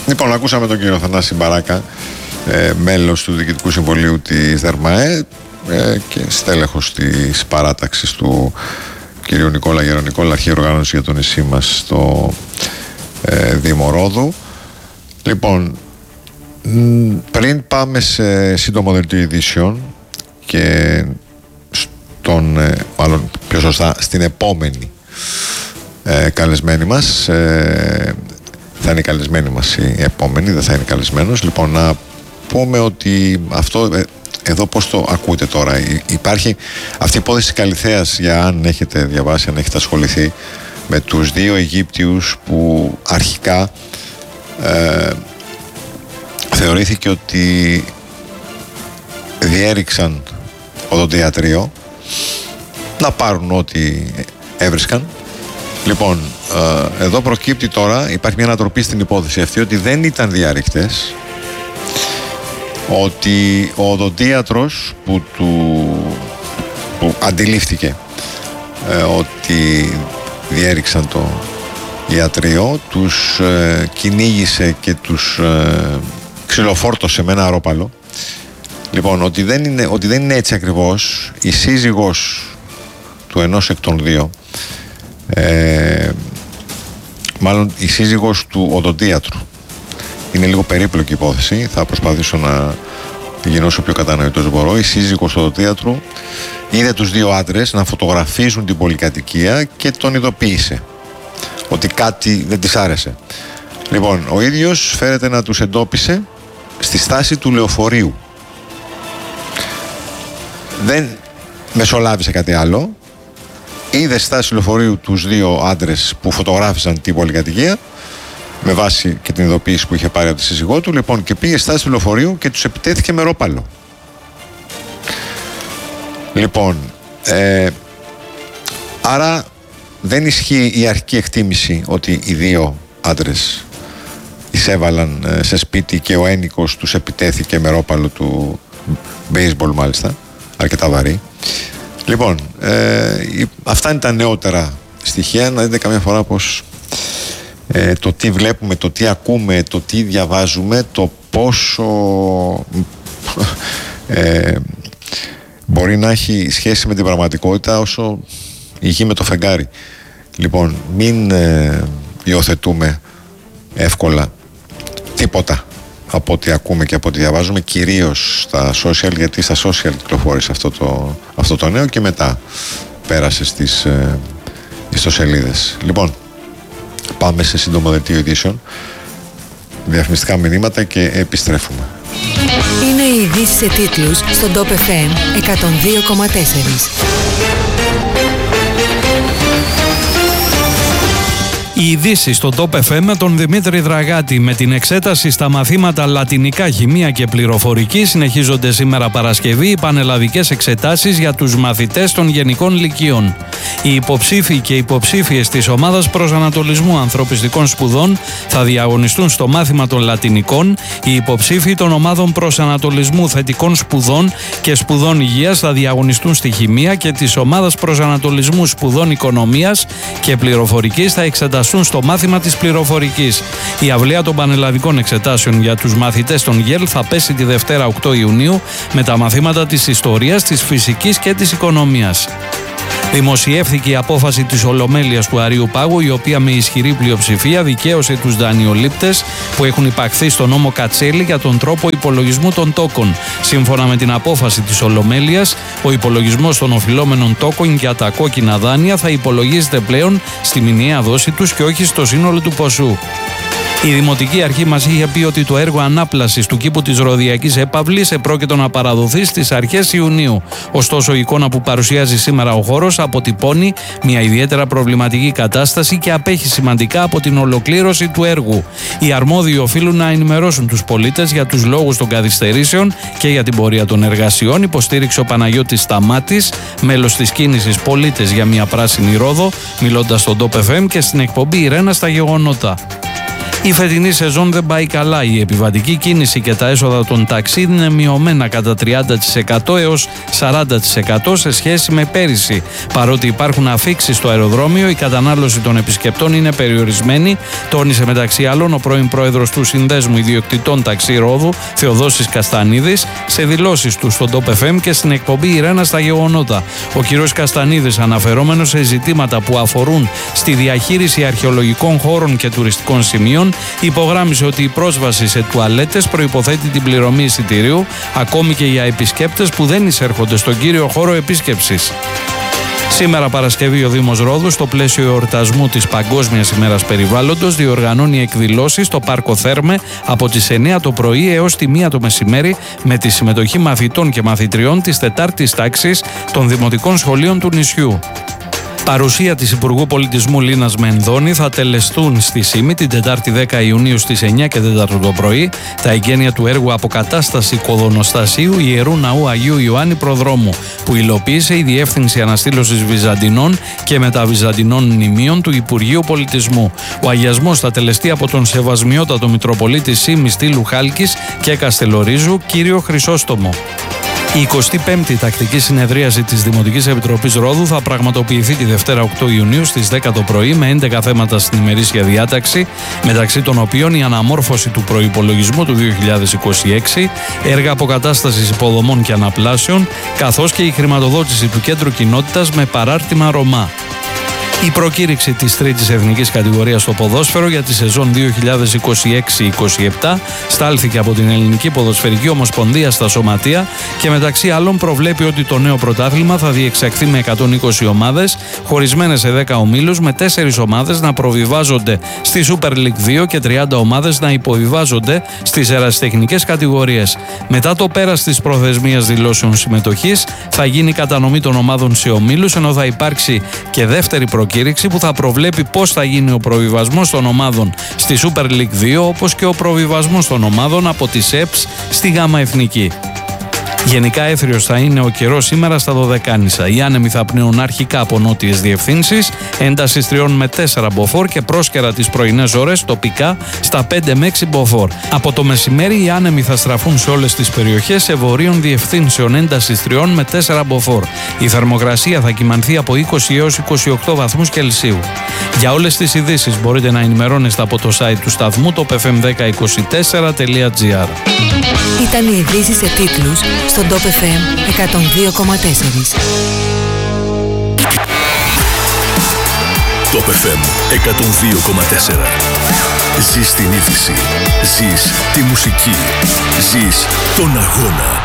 Λοιπόν, ακούσαμε τον κύριο Θανάση Μπαράκα, μέλος του Διοικητικού Συμβουλίου της ΔΕΡΜΑΕ και στέλεχος της παράταξης του κύριου Νικόλα Γερονικόλα, αρχή οργάνωση για το νησί μας στο Δήμο Ρόδου. Λοιπόν, πριν πάμε σε σύντομο δελτίο ειδήσεων και μάλλον πιο σωστά στην επόμενη καλεσμένη μας, θα είναι η καλεσμένη μας η επόμενη, δεν θα είναι καλεσμένος. Λοιπόν, να πούμε ότι αυτό εδώ πώς το ακούτε τώρα. Υπάρχει αυτή η υπόθεση της Καλιθέας, για αν έχετε διαβάσει, αν έχετε ασχοληθεί με τους δύο Αιγύπτιους που αρχικά θεωρήθηκε ότι διέριξαν οδοντιατρίο να πάρουν ό,τι έβρισκαν. Λοιπόν, εδώ προκύπτει τώρα, υπάρχει μια ανατροπή στην υπόθεση αυτή, ότι δεν ήταν διαρρήκτες, ότι ο οδοντίατρος που αντιλήφθηκε ότι διέριξαν το ιατρείο, τους κυνήγησε και τους ξυλοφόρτωσε με ένα αρόπαλο. Λοιπόν, ότι δεν είναι έτσι ακριβώς. Η σύζυγος του ενός εκ των δύο, μάλλον η σύζυγος του οδοντίατρου, είναι λίγο περίπλοκη υπόθεση, θα προσπαθήσω να γίνω όσο πιο κατανοητός μπορώ. Η σύζυγος του οδοντίατρου είδε τους δύο άντρες να φωτογραφίζουν την πολυκατοικία και τον ειδοποίησε ότι κάτι δεν της άρεσε. Λοιπόν, ο ίδιος φέρεται να τους εντόπισε στη στάση του λεωφορείου. Δεν μεσολάβησε κάτι άλλο. Είδε στη στάση του λεωφορείου τους δύο άντρες που φωτογράφησαν την πολυκατοικία με βάση και την ειδοποίηση που είχε πάρει από τη σύζυγό του. Λοιπόν, και πήγε στη στάση του λεωφορείου και τους επιτέθηκε με ρόπαλο. Λοιπόν, άρα δεν ισχύει η αρχική εκτίμηση ότι οι δύο άντρες εισέβαλαν σε σπίτι και ο ένικος τους επιτέθηκε με ρόπαλο του baseball, μάλιστα, αρκετά βαρύ. Λοιπόν, αυτά είναι τα νεότερα στοιχεία. Να δείτε καμιά φορά πως το τι βλέπουμε, το τι ακούμε, το τι διαβάζουμε, το πόσο μπορεί να έχει σχέση με την πραγματικότητα όσο η γη με το φεγγάρι. Λοιπόν, μην υιοθετούμε εύκολα τίποτα από ό,τι ακούμε και από ό,τι διαβάζουμε, κυρίως στα social, γιατί στα social κυκλοφόρησε αυτό το νέο και μετά πέρασε στις ιστοσελίδες. Λοιπόν, πάμε σε σύντομο δελτίο ειδήσεων, διαφημιστικά μηνύματα και επιστρέφουμε. Είναι οι ειδήσεις σε τίτλους στον Top FM 102,4. Οι ειδήσεις στο Top FM με τον Δημήτρη Δραγάτη. Με την εξέταση στα μαθήματα Λατινικά, Χημεία και Πληροφορική συνεχίζονται σήμερα Παρασκευή οι πανελλαδικές εξετάσεις για τους μαθητές των Γενικών Λυκείων. Οι υποψήφοι και υποψήφιες της ομάδας προσανατολισμού ανθρωπιστικών σπουδών θα διαγωνιστούν στο μάθημα των Λατινικών. Οι υποψήφοι των ομάδων προσανατολισμού θετικών σπουδών και σπουδών υγείας θα διαγωνιστούν στη Χημεία και της ομάδας προσανατολισμού σπουδών οικονομίας και πληροφορικής θα εξεταστούν στο μάθημα της πληροφορικής. Η αυλαία των πανελλαδικών εξετάσεων για τους μαθητές των ΓΕΛ θα πέσει τη Δευτέρα 8 Ιουνίου με τα μαθήματα της ιστορίας, της φυσικής και της οικονομίας. Δημοσιεύθηκε η απόφαση της Ολομέλειας του Αρείου Πάγου, η οποία με ισχυρή πλειοψηφία δικαίωσε τους δανειολήπτες που έχουν υπαχθεί στον νόμο Κατσέλη για τον τρόπο υπολογισμού των τόκων. Σύμφωνα με την απόφαση της Ολομέλειας, ο υπολογισμός των οφειλόμενων τόκων για τα κόκκινα δάνεια θα υπολογίζεται πλέον στη μηνιαία δόση τους και όχι στο σύνολο του ποσού. Η Δημοτική Αρχή μας είχε πει ότι το έργο ανάπλασης του κήπου της Ροδιακής Έπαυλης επρόκειτο να παραδοθεί στις αρχές Ιουνίου. Ωστόσο, η εικόνα που παρουσιάζει σήμερα ο χώρος αποτυπώνει μια ιδιαίτερα προβληματική κατάσταση και απέχει σημαντικά από την ολοκλήρωση του έργου. Οι αρμόδιοι οφείλουν να ενημερώσουν τους πολίτες για τους λόγους των καθυστερήσεων και για την πορεία των εργασιών, υποστήριξε ο Παναγιώτης Σταμάτης, μέλος της κίνησης Πολίτες για μια πράσινη Ρόδο, μιλώντας στον Top FM και στην εκπομπή Ρένα στα γεγονότα. Η φετινή σεζόν δεν πάει καλά. Η επιβατική κίνηση και τα έσοδα των ταξί είναι μειωμένα κατά 30% έως 40% σε σχέση με πέρυσι. Παρότι υπάρχουν αφίξεις στο αεροδρόμιο, η κατανάλωση των επισκεπτών είναι περιορισμένη, τόνισε μεταξύ άλλων ο πρώην πρόεδρος του Συνδέσμου Ιδιοκτητών Ταξί Ρόδου, Θεοδόσης Καστανίδης, σε δηλώσεις του στον Top FM και στην εκπομπή Ιρένα στα γεγονότα. Ο κ. Καστανίδης, αναφερόμενος σε ζητήματα που αφορούν στη διαχείριση αρχαιολογικών χώρων και τουριστικών σημείων, υπογράμμισε ότι η πρόσβαση σε τουαλέτες προϋποθέτει την πληρωμή εισιτηρίου, ακόμη και για επισκέπτες που δεν εισέρχονται στον κύριο χώρο επίσκεψης. Σήμερα Παρασκευή ο Δήμος Ρόδου, στο πλαίσιο εορτασμού της Παγκόσμιας ημέρας περιβάλλοντος, διοργανώνει εκδηλώσεις στο Πάρκο Θέρμε από τις 9 το πρωί έως τη 1 το μεσημέρι, με τη συμμετοχή μαθητών και μαθητριών της 4ης τάξης των Δημοτικών Σχολείων του νησιού. Παρουσία της Υπουργού Πολιτισμού Λίνας Μενδώνη θα τελεστούν στη ΣΥΜΗ την Τετάρτη 10 Ιουνίου στις 9 και 4 το πρωί τα εγγένεια του έργου Αποκατάσταση Κοδονοστασίου Ιερού Ναού Αγίου Ιωάννη Προδρόμου, που υλοποίησε η Διεύθυνση Αναστήλωσης Βυζαντινών και Μεταβυζαντινών Μνημείων του Υπουργείου Πολιτισμού. Ο αγιασμός θα τελεστεί από τον Σεβασμιότατο Μητροπολίτη ΣΥΜΗ Στήλου Χάλκης και Καστελορίζου, κύριο Χρυσόστομο. Η 25η τακτική συνεδρίαση της Δημοτικής Επιτροπής Ρόδου θα πραγματοποιηθεί τη Δευτέρα 8 Ιουνίου στις 10 το πρωί με 11 θέματα στην ημερήσια διάταξη, μεταξύ των οποίων η αναμόρφωση του προϋπολογισμού του 2026, έργα αποκατάστασης υποδομών και αναπλάσεων, καθώς και η χρηματοδότηση του Κέντρου Κοινότητας με παράρτημα Ρωμά. Η προκήρυξη της τρίτης εθνικής κατηγορίας στο ποδόσφαιρο για τη σεζόν 2026-27 στάλθηκε από την Ελληνική Ποδοσφαιρική Ομοσπονδία στα Σωματεία και μεταξύ άλλων προβλέπει ότι το νέο πρωτάθλημα θα διεξαχθεί με 120 ομάδες, χωρισμένες σε 10 ομίλους, με 4 ομάδες να προβιβάζονται στη Super League 2 και 30 ομάδες να υποβιβάζονται στις ερασιτεχνικές κατηγορίες. Μετά το πέρας της προθεσμίας δηλώσεων συμμετοχής θα γίνει κατανομή των ομάδων σε ομίλους, ενώ θα υπάρξει και δεύτερη προκήρυξη που θα προβλέπει πώς θα γίνει ο προβιβασμός των ομάδων στη Super League 2, όπως και ο προβιβασμός των ομάδων από τις ΕΠΣ στη Γάμα Εθνική. Γενικά έθριος θα είναι ο καιρός σήμερα στα Δωδεκάνησα. Οι άνεμοι θα πνέουν αρχικά από νότιες διευθύνσεις, έντασης 3 με 4 μποφόρ και πρόσκαιρα τις πρωινές ώρες τοπικά στα 5 με 6 μποφόρ. Από το μεσημέρι οι άνεμοι θα στραφούν σε όλες τις περιοχές σε βορείων διευθύνσεων, έντασης 3 με 4 μποφόρ. Η θερμοκρασία θα κυμανθεί από 20 έως 28 βαθμούς Κελσίου. Για όλες τις ειδήσεις μπορείτε να ενημερώνεστε από το site του σταθμού, το pfm1024.gr. Ήταν οι ειδήσεις σε τίτλους στον Top FM 102,4. Top FM 102,4. Ζεις την είδηση. Ζεις τη μουσική. Ζεις τον αγώνα.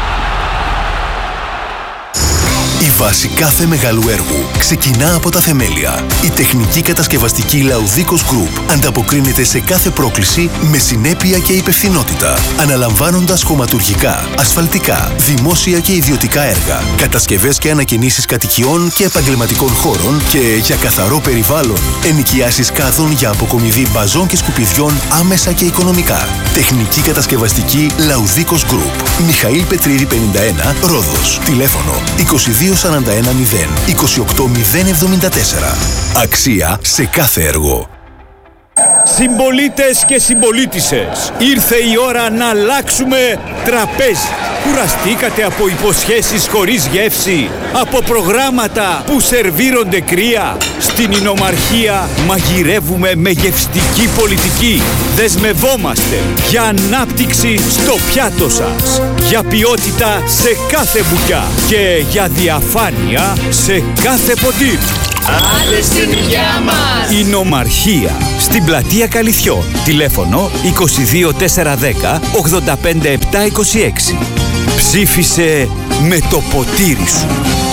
Η βάση κάθε μεγάλου έργου ξεκινά από τα θεμέλια. Η τεχνική κατασκευαστική Laudikos Group ανταποκρίνεται σε κάθε πρόκληση με συνέπεια και υπευθυνότητα, αναλαμβάνοντας χωματουργικά, ασφαλτικά, δημόσια και ιδιωτικά έργα, κατασκευές και ανακαινήσεις κατοικιών και επαγγελματικών χώρων και για καθαρό περιβάλλον, ενοικιάσεις κάδων για αποκομιδή μπαζών και σκουπιδιών άμεσα και οικονομικά. Τεχνική κατασκευαστική Laudikos Group. Μιχαήλ Πετρίδη 51, Ρόδος. Τηλέφωνο 2241 28074. Αξία σε κάθε έργο. Συμπολίτες και συμπολίτισσες, ήρθε η ώρα να αλλάξουμε τραπέζι. Κουραστήκατε από υποσχέσεις χωρίς γεύση, από προγράμματα που σερβίρονται κρύα? Στην Ινομαρχία μαγειρεύουμε με γευστική πολιτική. Δεσμευόμαστε για ανάπτυξη στο πιάτο σας, για ποιότητα σε κάθε μπουκιά και για διαφάνεια σε κάθε ποτήρι. Άντε στην υγειά μας! Ινομαρχία, στην πλατεία Καλυθιών. Τηλέφωνο 22410 85726. Ψήφισε με το ποτήρι σου.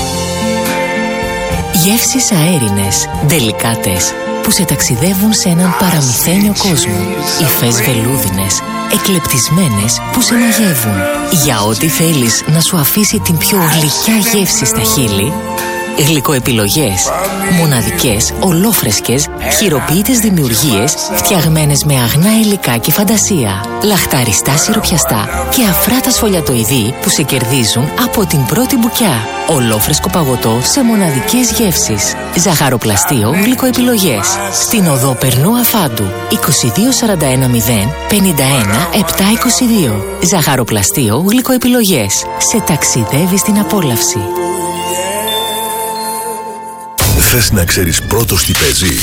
Γεύσεις αέρινες, δελικάτες, που σε ταξιδεύουν σε έναν παραμυθένιο κόσμο. Υφές βελούδινες, εκλεπτισμένες, που σε μαγεύουν. Για ό,τι θέλεις να σου αφήσει την πιο γλυκιά γεύση στα χείλη, Γλυκοεπιλογές. Μοναδικές, ολόφρεσκες, χειροποίητες δημιουργίες φτιαγμένες με αγνά υλικά και φαντασία. Λαχταριστά σιροπιαστά και αφράτα σφολιατοειδή που σε κερδίζουν από την πρώτη μπουκιά. Ολόφρεσκο παγωτό σε μοναδικές γεύσεις. Ζαχαροπλαστείο Γλυκοεπιλογές. Στην οδό Περνού Αφάντου. 2241 051 722. Ζαχαροπλαστείο Γλυκοεπιλογές. Σε ταξιδεύει στην απόλαυση. Θες να ξέρεις πρώτος τι παίζει?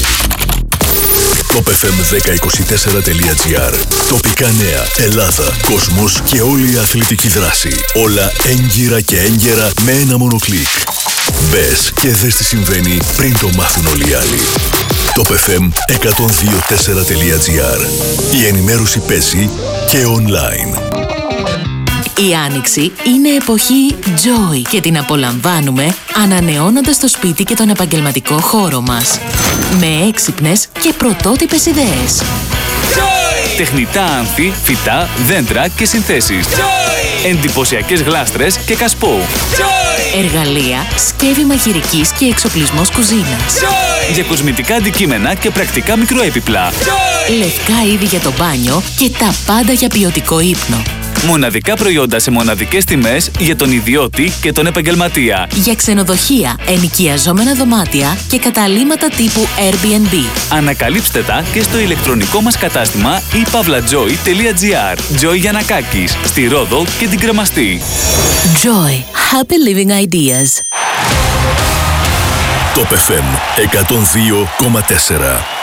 topfm1024.gr. Τοπικά νέα, Ελλάδα, κόσμος και όλη η αθλητική δράση. Όλα έγκυρα και έγκαιρα με ένα μόνο κλικ. Μπες και δες τι συμβαίνει πριν το μάθουν όλοι οι άλλοι. topfm1024.gr. Η ενημέρωση παίζει και online. Η Άνοιξη είναι εποχή Joy και την απολαμβάνουμε ανανεώνοντας το σπίτι και τον επαγγελματικό χώρο μας. Με έξυπνες και πρωτότυπες ιδέες. Joy! Τεχνητά άνθη, φυτά, δέντρα και συνθέσεις. Joy! Εντυπωσιακές γλάστρες και κασπό. Joy! Εργαλεία, σκεύη μαγειρικής και εξοπλισμός κουζίνας. Joy! Για κοσμητικά αντικείμενα και πρακτικά μικροέπιπλα. Joy! Λευκά είδη για το μπάνιο και τα πάντα για ποιοτικό ύπνο. Μοναδικά προϊόντα σε μοναδικές τιμές για τον ιδιώτη και τον επαγγελματία. Για ξενοδοχεία, ενοικιαζόμενα δωμάτια και καταλύματα τύπου Airbnb. Ανακαλύψτε τα και στο ηλεκτρονικό μας κατάστημα ipavlajoy.gr. Joy Γιαννακάκης, στη Ρόδο και την Κρεμαστή. Joy. Happy living ideas. Top FM 102,4.